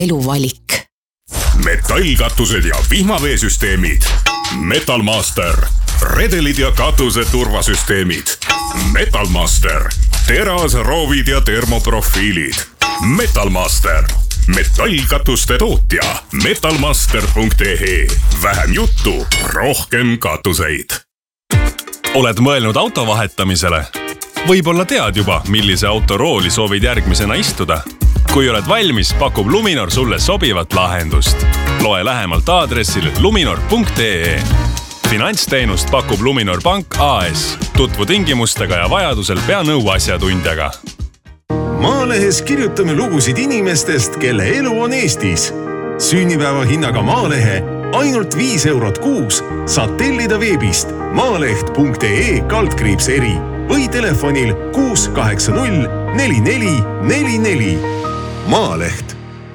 eluvalik. Metallkatused ja vihmaveesüsteemid. Metalmaster. Redelid ja katuse turvasüsteemid. Metalmaster. Terasroovid ja termoprofiilid. Metalmaster. Metallkatuste tootja. Metalmaster.ee. Vähem juttu, rohkem katuseid. Oled mõelnud auto vahetamisele? Võib-olla tead juba, millise auto rooli soovid järgmisena istuda. Kui oled valmis, pakub Luminor sulle sobivat lahendust. Loe lähemalt aadressil luminor.ee. Finantsteenust pakub Luminor Pank AS. Tutvu tingimustega ja vajadusel pea nõu asjatundjaga. Maalehes kirjutame lugusid inimestest, kelle elu on Eestis. Sünnipäeva hinnaga Maalehe ainult 5 eurot kuus saad tellida veebist maaleht.ee/eri või telefonil 680 4444. Maaleht.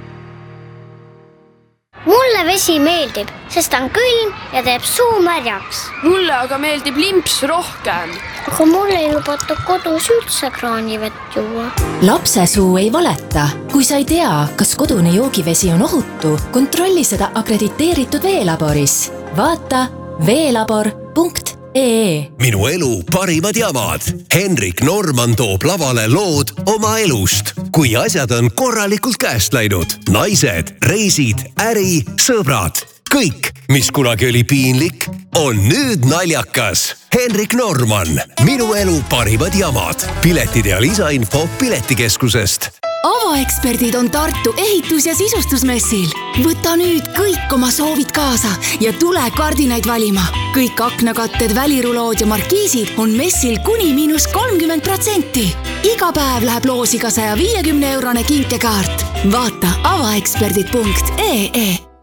Mulle vesi meeldib, sest on külm ja teeb suu märjaks. Mulle aga meeldib limps rohkem. Aga mulle ei lubatud kodus üldse kraanivett juua. Lapse suu ei valeta. Kui sa ei tea, kas kodune joogivesi on ohutu, kontrolli seda akrediteeritud veelaboris. Vaata veelabor.ee. Minu elu parimad jamad. Henrik Norman toob lavale lood oma elust. Kui asjad on korralikult käest läinud. Naised, reisid, äri, sõbrad. Kõik, mis kunagi oli piinlik, on nüüd naljakas. Henrik Norman. Minu elu parimad jamad. Piletid ja lisainfo Piletikeskusest. Avaeksperdid on Tartu ehitus- ja sisustusmessil. Võta nüüd kõik oma soovid kaasa ja tule kardinaid valima. Kõik aknakatted, välirulood ja markiisid on messil kuni -30%. Iga päev läheb loosi ka 150 eurone kinkekaart. Vaata avaeksperdid.ee.